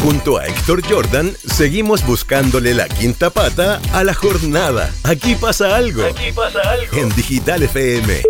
Junto a Héctor Jordan, seguimos buscándole la quinta pata a la jornada. Aquí pasa algo. En Digital FM.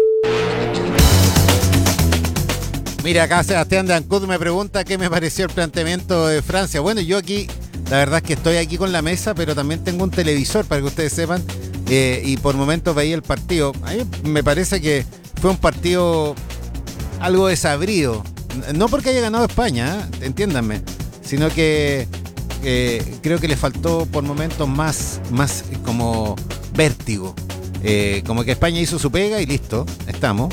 Mira, acá Sebastián de Ancud me pregunta qué me pareció el planteamiento de Francia. Bueno, yo aquí, la verdad es que estoy aquí con la mesa, pero también tengo un televisor para que ustedes sepan, y por momentos veía el partido. A mí me parece que fue un partido algo desabrido. No porque haya ganado España, entiéndanme, sino que creo que le faltó por momentos más como vértigo. Como que España hizo su pega y listo, estamos.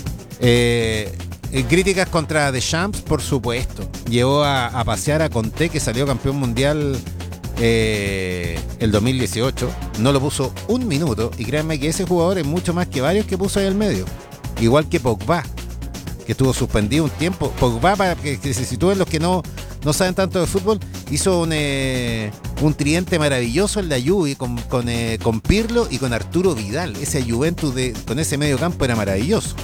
Críticas contra Deschamps, por supuesto. Llevó a pasear a Conté, que salió campeón mundial el 2018. No lo puso un minuto. Y créanme que ese jugador es mucho más que varios que puso ahí al medio. Igual que Pogba, que estuvo suspendido un tiempo. Pogba, para que se sitúen los que no saben tanto de fútbol, hizo un tridente maravilloso en la Juve con Pirlo y con Arturo Vidal. Ese Juventus con ese medio campo era maravilloso.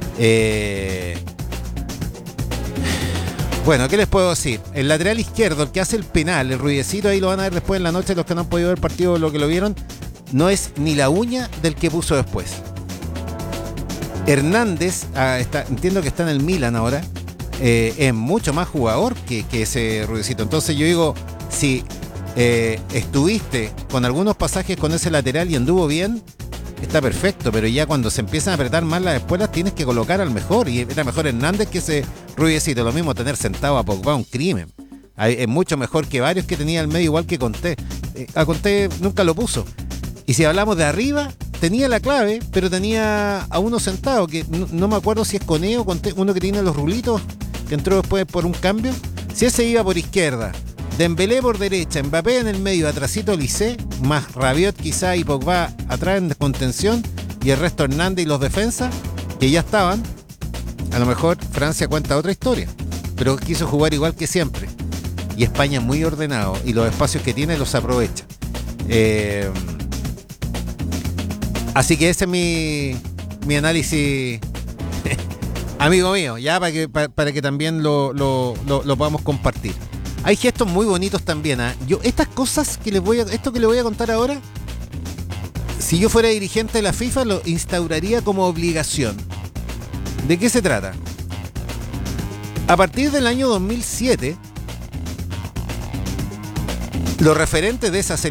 Bueno, ¿qué les puedo decir? El lateral izquierdo, el que hace el penal, el ruidecito, ahí lo van a ver después en la noche, los que no han podido ver el partido, lo que lo vieron, no es ni la uña del que puso después. Hernández, entiendo que está en el Milan ahora, es mucho más jugador que ese ruidecito. Entonces yo digo, si estuviste con algunos pasajes con ese lateral y anduvo bien, está perfecto, pero ya cuando se empiezan a apretar más las espuelas tienes que colocar al mejor, y era mejor Hernández que ese ruidecito. Lo mismo tener sentado a Pogba, un crimen. Es mucho mejor que varios que tenía al medio, igual que Conté. A Conté nunca lo puso. Y si hablamos de arriba, tenía la clave, pero tenía a uno sentado, que no me acuerdo si es Coné o Conté, uno que tiene los rulitos, que entró después por un cambio. Si ese iba por izquierda, Dembélé por derecha, Mbappé en el medio, atrasito Lisé, más Rabiot quizá y Pogba atrás en contención, y el resto Hernández y los defensas, que ya estaban, a lo mejor Francia cuenta otra historia, pero quiso jugar igual que siempre. Y España muy ordenado, y los espacios que tiene los aprovecha. Así que ese es mi análisis, amigo mío, ya para que también lo podamos compartir. Hay gestos muy bonitos también, ¿eh? Estas cosas esto que les voy a contar ahora, si yo fuera dirigente de la FIFA, lo instauraría como obligación. ¿De qué se trata? A partir del año 2007, los referentes de esa selección